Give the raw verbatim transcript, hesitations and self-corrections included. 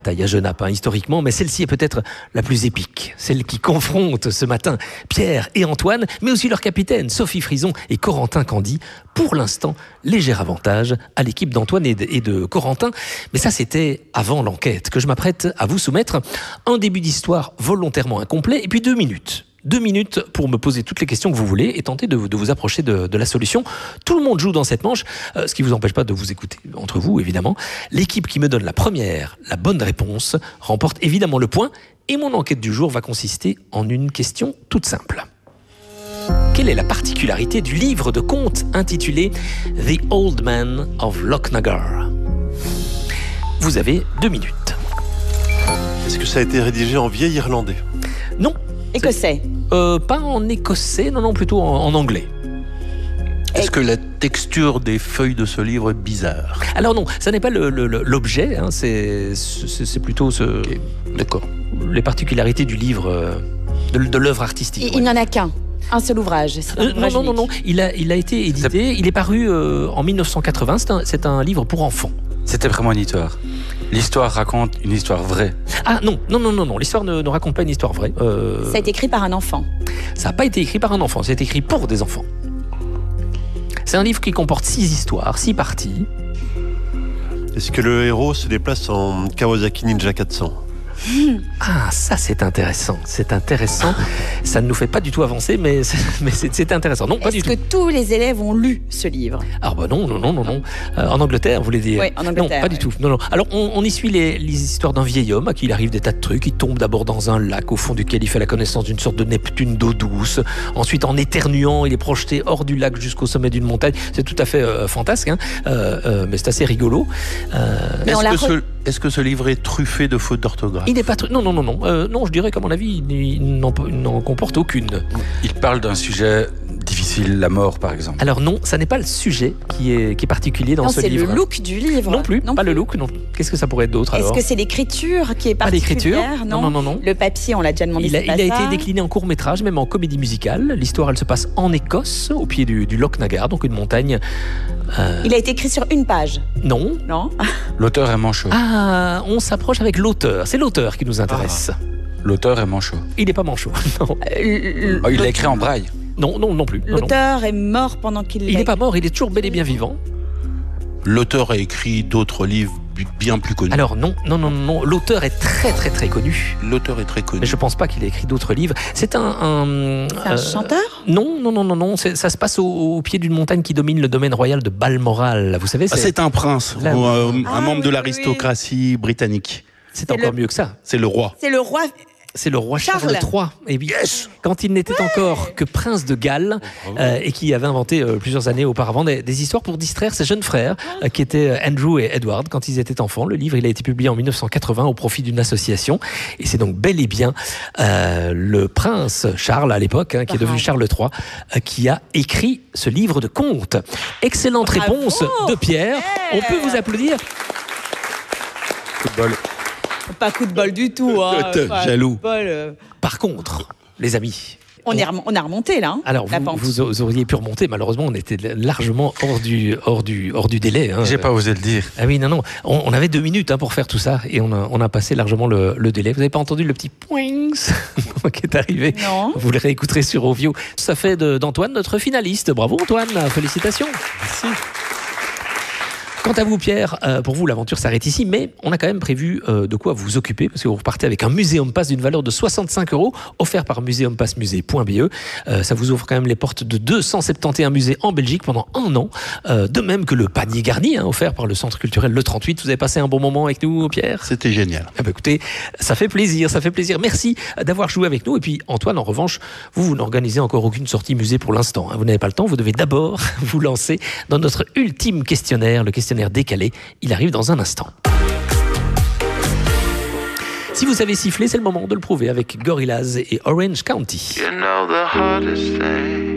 Taille à Genappe, hein, historiquement, mais celle-ci est peut-être la plus épique, celle qui confronte ce matin Pierre et Antoine, mais aussi leur capitaine Sophie Frison et Corentin Candy. Pour l'instant, léger avantage à l'équipe d'Antoine et de, et de Corentin, mais ça c'était avant l'enquête que je m'apprête à vous soumettre. Un début d'histoire volontairement incomplet et puis deux minutes. Deux minutes pour me poser toutes les questions que vous voulez et tenter de, de vous approcher de, de la solution. Tout le monde joue dans cette manche, euh, ce qui ne vous empêche pas de vous écouter entre vous, évidemment. L'équipe qui me donne la première, la bonne réponse, remporte évidemment le point. Et mon enquête du jour va consister en une question toute simple. Quelle est la particularité du livre de contes intitulé The Old Man of Lochnagar? Vous avez deux minutes. Est-ce que ça a été rédigé en vieil irlandais? Non. Écossais. Euh, pas en écossais, non, non, plutôt en, en anglais. Est-ce Et... que la texture des feuilles de ce livre est bizarre? Alors non, ça n'est pas le, le, l'objet, hein, c'est, c'est, c'est plutôt ce, okay. D'accord. les particularités du livre, de, de l'œuvre artistique. Il, ouais. il n'y en a qu'un, un seul ouvrage. C'est un euh, ouvrage non, non, non, non, il a, il a été édité, c'est... il est paru euh, en mille neuf cent quatre-vingts, c'est un, c'est un livre pour enfants. C'était vraiment une histoire. L'histoire raconte une histoire vraie. Ah non, non, non, non, non. L'histoire ne, ne raconte pas une histoire vraie. Euh... Ça a été écrit par un enfant. Ça n'a pas été écrit par un enfant, ça a été écrit pour des enfants. C'est un livre qui comporte six histoires, six parties. Est-ce que le héros se déplace en Kawasaki Ninja quatre cents? Ah, ça c'est intéressant, c'est intéressant. Ça ne nous fait pas du tout avancer, mais c'est, mais c'est, c'est intéressant. Non, pas Est-ce du que tout. tous les élèves ont lu ce livre? Ah bah non, non, non, non, non. Euh, en Angleterre, vous voulez dire? Oui, en Angleterre. Non, pas oui. du tout. Non, non. Alors, on, on y suit les, les histoires d'un vieil homme à qui il arrive des tas de trucs. Il tombe d'abord dans un lac au fond duquel il fait la connaissance d'une sorte de Neptune d'eau douce. Ensuite, en éternuant, il est projeté hors du lac jusqu'au sommet d'une montagne. C'est tout à fait euh, fantasque, hein, euh, euh, mais c'est assez rigolo. Euh, est-ce, que re... ce, est-ce que ce livre est truffé de fautes d'orthographe? Il n'est pas tru... Non, non, non, non. Euh, non, je dirais qu'à mon avis, il, il, n'en, il n'en comporte aucune. Il parle d'un sujet difficile, la mort par exemple. Alors non, ça n'est pas le sujet qui est, qui est particulier dans non, ce c'est livre. C'est le look du livre. Non plus, non pas plus. le look, non. Qu'est-ce que ça pourrait être d'autre? Est-ce alors que c'est l'écriture qui est Pas particulière? l'écriture, non. non, non, non, non. Le papier, on l'a déjà demandé. Il a, c'est il a pas été ça. décliné en court-métrage, même en comédie musicale. L'histoire, elle se passe en Écosse, au pied du, du Lochnagar, donc une montagne. Euh... Il a été écrit sur une page. Non. Non. L'auteur est manchot. Ah, on s'approche avec l'auteur. C'est l'auteur qui nous intéresse. Ah. L'auteur est manchot. Il n'est pas manchot, non. Euh, oh, il l'a écrit en braille. Non, non, non plus. Non, l'auteur non. est mort pendant qu'il l'a Il n'est pas mort, il est toujours bel et bien vivant. L'auteur a écrit d'autres livres bien plus connus. Alors non, non, non, non. L'auteur est très, très, très connu. L'auteur est très connu. Mais je pense pas qu'il ait écrit d'autres livres. C'est un... un c'est un euh, chanteur? Non, non, non, non, non. C'est, ça se passe au, au pied d'une montagne qui domine le domaine royal de Balmoral. Vous savez, c'est... Ah, c'est un prince, Là, ou, euh, ah, un membre oui, de l'aristocratie oui. britannique. C'est, c'est encore le... mieux que ça. C'est le roi. C'est le roi... C'est le roi Charles, Charles trois. Et bien, yes. Quand il n'était ouais. encore que prince de Galles oh, euh, et qui avait inventé euh, plusieurs années auparavant des, des histoires pour distraire ses jeunes frères euh, qui étaient Andrew et Edward quand ils étaient enfants. Le livre il a été publié en mille neuf cent quatre-vingts au profit d'une association et c'est donc bel et bien euh, le prince Charles à l'époque hein, qui est devenu Charles trois euh, qui a écrit ce livre de contes. Excellente Bravo. réponse de Pierre. Yeah. On peut vous applaudir. Football. Pas coup de bol du tout. Hein. Jaloux. Bol, euh... Par contre, les amis... On, est rem- on a remonté, là. Hein, Alors, vous, vous auriez pu remonter. Malheureusement, on était largement hors du, hors du, hors du délai. Hein. J'ai pas osé le dire. Ah oui, non, non. On, on avait deux minutes hein, pour faire tout ça et on a, on a passé largement le, le délai. Vous n'avez pas entendu le petit poings qui est arrivé? Non. Vous le réécouterez sur Ovio. Ça fait de, d'Antoine notre finaliste. Bravo, Antoine. Félicitations. Merci. Quant à vous, Pierre, euh, pour vous, l'aventure s'arrête ici, mais on a quand même prévu euh, de quoi vous occuper, parce que vous repartez avec un Muséum Pass d'une valeur de soixante-cinq euros, offert par muséum pass musée point b e. Euh, ça vous ouvre quand même les portes de deux cent soixante et onze musées en Belgique pendant un an, euh, de même que le panier garni, hein, offert par le Centre culturel Le trente-huit. Vous avez passé un bon moment avec nous, Pierre? C'était génial. Eh ben, écoutez, ça fait plaisir, ça fait plaisir. Merci d'avoir joué avec nous. Et puis, Antoine, en revanche, vous, vous n'organisez encore aucune sortie musée pour l'instant. Hein. Vous n'avez pas le temps, vous devez d'abord vous lancer dans notre ultime questionnaire, le questionnaire décalé. Il arrive dans un instant. Si vous savez siffler, c'est le moment de le prouver avec Gorillaz et Orange County. You know the hardest thing